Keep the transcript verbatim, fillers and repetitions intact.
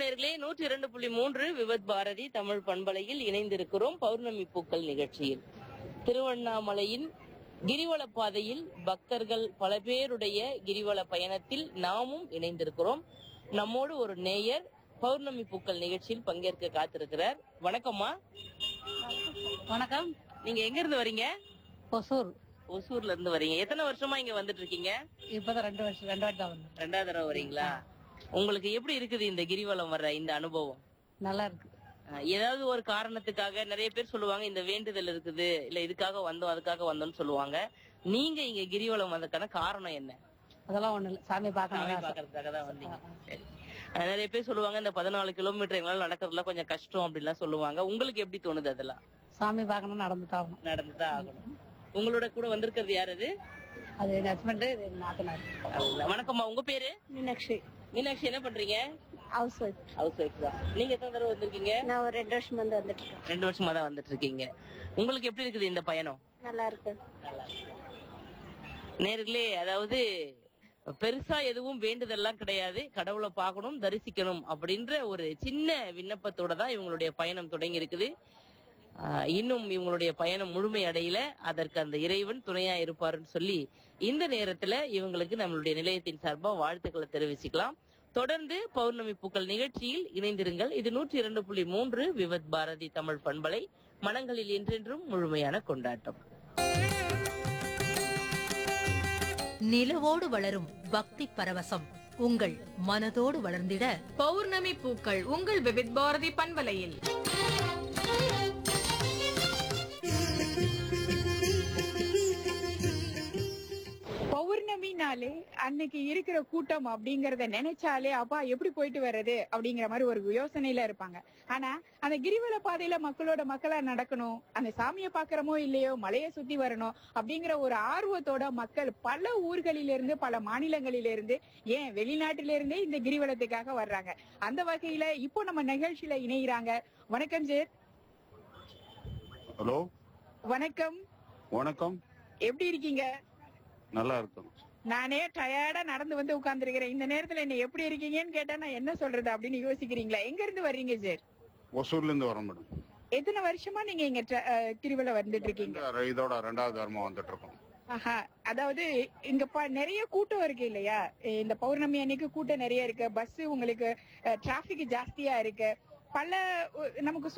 நேயர்களே, நூற்றி இரண்டு புள்ளி மூன்று விவத் பாரதி தமிழ் பண்பலையில் இணைந்திருக்கிறோம். பௌர்ணமி பூக்கள் நிகழ்ச்சியில் திருவண்ணாமலையின் கிரிவல பாதையில் பக்தர்கள் பல பேருடைய கிரிவல பயணத்தில் நாமும் இணைந்திருக்கிறோம். நம்மோடு ஒரு நேயர் பௌர்ணமி பூக்கள் நிகழ்ச்சியில் பங்கேற்க காத்திருக்கிறார். வணக்கம்மா. வணக்கம். நீங்க எங்க இருந்து வரீங்க? ஒசூர். ஒசூர்ல இருந்து வரீங்க. எத்தனை வருஷமா இங்க வந்துட்டு இருக்கீங்க? இப்பதான் ரெண்டு வருஷம் ரெண்டாவது தான் வந்து ரெண்டாவது தடவை வரீங்களா? உங்களுக்கு எப்படி இருக்குது இந்த கிரிவலம் வர்ற இந்த அனுபவம்? நல்லா இருக்கு. ஏதாவது ஒரு காரணத்துக்காக நிறைய பேர் சொல்லுவாங்க இந்த வேண்டுதல் இருக்குது, இல்ல இதுக்காக வந்தோம் அதுக்காக வந்தோம்னு சொல்லுவாங்க. நீங்க இங்க கிரிவலம் வந்ததுக்கான காரணம் என்ன? அதெல்லாம் ஒண்ணு இல்ல, சாமி பாக்கணும் பாக்குறதுக்காக தான் வந்தீங்க. சரி. நிறைய பேர் சொல்லுவாங்க இந்த பதினாலு கிலோமீட்டர் எங்களால நடக்கிறதுலாம் கொஞ்சம் கஷ்டம் அப்படின்லாம் சொல்லுவாங்க. உங்களுக்கு எப்படி தோணுது? அதெல்லாம் சாமி பாக்கணும், நடந்துதான் ஆகணும். நடந்துதான் ஆகணும். உங்களோட கூட வந்திருக்கிறது யாரு? அது என் ஹஸ்பண்ட், நாத்தனார். வணக்கம்மா. உங்க பேரு? மீனாட்சி. மீனாட்சி, என்ன பண்றீங்க? House wife. ஹவுஸ் ஒய்ஃப் தான். நீங்க எத்தனை தடவை வந்திருக்கீங்க? நான் ஒரு ரெண்டு வருஷம் வந்து வந்துட்டு இருக்கேன். ரெண்டு வருஷமா தான் வந்துட்டு இருக்கீங்க. உங்களுக்கு எப்படி இருக்குது இந்த பயணம்? நல்லா இருக்கு. நேர்களே, அதாவது பெருசா எதுவும் வேண்டுதெல்லாம் கிடையாது. கடவுளை பார்க்கணும், தரிசிக்கணும் அப்படின்ற ஒரு சின்ன விண்ணப்பத்தோட தான் இவங்களுடைய பயணம் தொடங்கி இருக்குது. இன்னும் இவங்களுடைய பயணம் முழுமை அடையில, அதற்கு அந்த இறைவன் துணையா இருப்பாருன்னு சொல்லி இந்த நேரத்துல இவங்களுக்கு நம்மளுடைய நிலையத்தின் சார்பா வாழ்த்துக்களை தெரிவிச்சுக்கலாம். தொடர்ந்து பௌர்ணமி பூக்கள் நிகழ்ச்சியில் இணைந்திருங்கள். இது நூற்றி இரண்டு புள்ளி மூன்று விவத் பாரதி தமிழ் பண்பலை, மனங்களில் என்றென்றும் முழுமையான கொண்டாட்டம். நிலவோடு வளரும் பக்தி பரவசம் உங்கள் மனதோடு வளர்ந்திட பௌர்ணமி பூக்கள் உங்கள் விவித் பாரதி பண்பலையில். பௌர்ணமினாலே அன்னைக்கு இருக்கிற கூட்டம் அப்படிங்கறத நினைச்சாலே அப்பா எப்படி போயிட்டு வர்றது அப்படிங்கிற மாதிரி ஒரு யோசனையில இருப்பாங்க. ஆனா அந்த கிரிவல பாதையில மக்களோட மக்களா நடக்கணும், அந்த சாமியை பாக்குறமோ இல்லையோ மலையை சுத்தி வரணும் அப்படிங்கிற ஒரு ஆர்வத்தோட மக்கள் பல ஊர்களிலிருந்து பல மாநிலங்களிலிருந்து ஏன் வெளிநாட்டில இந்த கிரிவலத்துக்காக வர்றாங்க. அந்த வகையில இப்போ நம்ம நிகழ்ச்சியில இணைகிறாங்க. வணக்கம் சார். ஹலோ. வணக்கம். வணக்கம். எப்படி இருக்கீங்க? நல்லா இருக்கும். நானே டயர்டா நடந்து வந்து உட்கார்ந்து இருக்கிறேன். இந்த நேரத்துல என்ன எப்படி இருக்கீங்கன்னு கேட்டா நான் என்ன சொல்றது அப்படின்னு யோசிக்கிறீங்களா? எங்க இருந்து வர்றீங்க சார்? ஒசூர்ல இருந்து வரோம் மேடம். எத்தனை வருஷமா நீங்க இங்க கிரிவல வந்துட்டு இருக்கீங்க? இதோட ரெண்டாவது வாரமா வந்துட்டு இருக்கோம். ஆஹா. அதாவது இங்க நிறைய கூட்டம் இருக்கு இல்லையா? இந்த பௌர்ணமி அன்னைக்கு கூட்டம் நிறைய இருக்கு. பஸ் உங்களுக்கு டிராபிக் ஜாஸ்தியா இருக்கு. பல நமக்கு